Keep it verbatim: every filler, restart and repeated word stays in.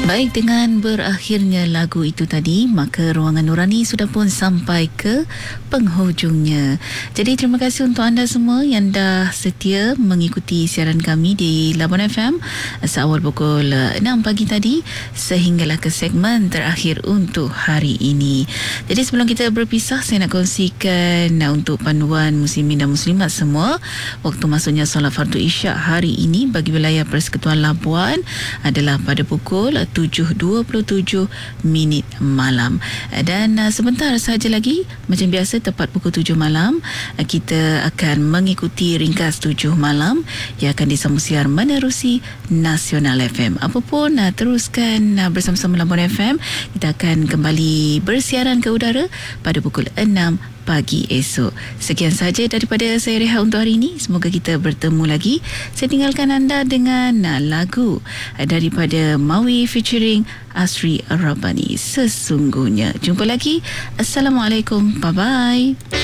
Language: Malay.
Baik, dengan berakhirnya lagu itu tadi, maka Ruangan Nurani sudah pun sampai ke penghujungnya. Jadi terima kasih untuk anda semua yang dah setia mengikuti siaran kami di Labuan F M seawal pukul enam pagi tadi sehinggalah ke segmen terakhir untuk hari ini. Jadi sebelum kita berpisah, saya nak kongsikan untuk panduan muslimin dan muslimat semua, waktu masuknya solat fardu isyak hari ini bagi wilayah Persekutuan Labuan adalah pada pukul tujuh dua puluh tujuh minit malam. Dan uh, sebentar sahaja lagi, macam biasa tepat pukul tujuh malam, uh, kita akan mengikuti ringkas tujuh malam yang akan disambung siar menerusi Nasional F M. Apapun, uh, teruskan uh, bersama-sama Labuan F M. Kita akan kembali bersiaran ke udara pada pukul enam pagi esok. Sekian saja daripada saya, Reha, untuk hari ini. Semoga kita bertemu lagi. Saya tinggalkan anda dengan lagu daripada Mawi featuring Asri Rabbani, Sesungguhnya. Jumpa lagi. Assalamualaikum. Bye-bye.